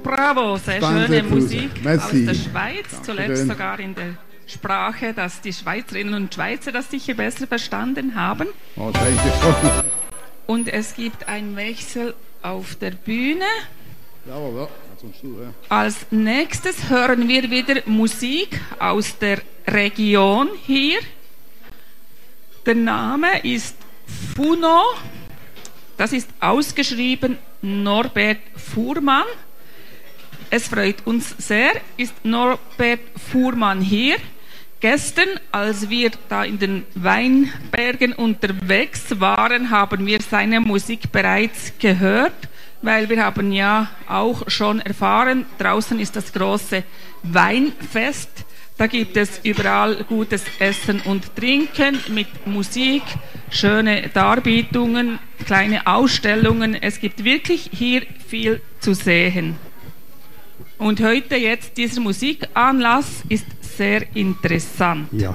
Bravo, sehr schöne Musik Merci. aus der Schweiz, Dankeschön. zuletzt sogar in der Sprache, dass die Schweizerinnen und Schweizer das sicher besser verstanden haben. Oh, danke schon. Und es gibt einen Wechsel auf der Bühne. Jawohl, ja. Sonst du, ja. Als nächstes hören wir wieder Musik aus der Region hier. Der Name ist Funo. Das ist ausgeschrieben Norbert Fuhrmann. Es freut uns sehr, ist Norbert Fuhrmann hier. Gestern, als wir da in den Weinbergen unterwegs waren, haben wir seine Musik bereits gehört, weil wir haben ja auch schon erfahren, draußen ist das große Weinfest. Da gibt es überall gutes Essen und Trinken mit Musik, schöne Darbietungen, kleine Ausstellungen. Es gibt wirklich hier viel zu sehen. Und heute jetzt dieser Musikanlass ist sehr interessant. Ja.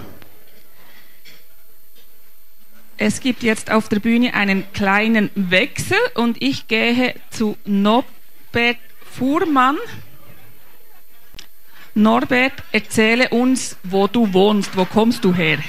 Es gibt jetzt auf der Bühne einen kleinen Wechsel und ich gehe zu Norbert Fuhrmann. Norbert, erzähle uns, wo du wohnst. Wo kommst du her?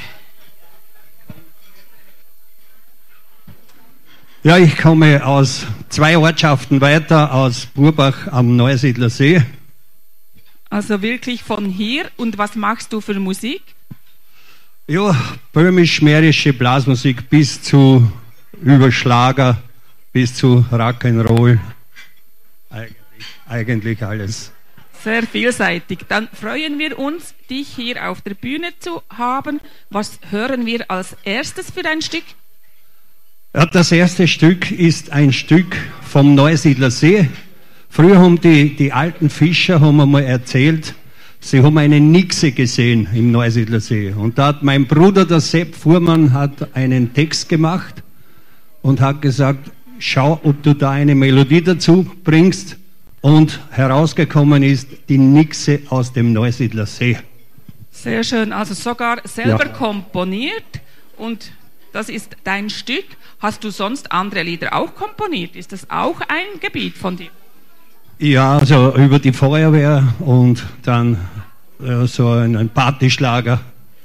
Ja, ich komme aus 2 Ortschaften weiter, aus Burbach am Neusiedler See. Also wirklich von hier. Und was machst du für Musik? Ja, böhmisch-mährische Blasmusik bis zu Überschlager, bis zu Rock'n'Roll. Eigentlich alles. Sehr vielseitig. Dann freuen wir uns, dich hier auf der Bühne zu haben. Was hören wir als erstes für ein Stück? Ja, das erste Stück ist ein Stück vom Neusiedler See. Früher haben die alten Fischer haben einmal erzählt, sie haben eine Nixe gesehen im Neusiedler See. Und da hat mein Bruder, der Sepp Fuhrmann, hat einen Text gemacht und hat gesagt, schau, ob du da eine Melodie dazu bringst. Und herausgekommen ist die Nixe aus dem Neusiedler See. Sehr schön, also sogar selber Ja. komponiert und das ist dein Stück. Hast du sonst andere Lieder auch komponiert? Ist das auch ein Gebiet von dir? Ja, also über die Feuerwehr und dann so ein Partyschlager.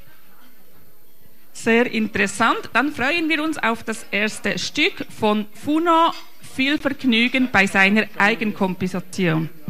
Sehr interessant. Dann freuen wir uns auf das erste Stück von Funo. Viel Vergnügen bei seiner Eigenkomposition.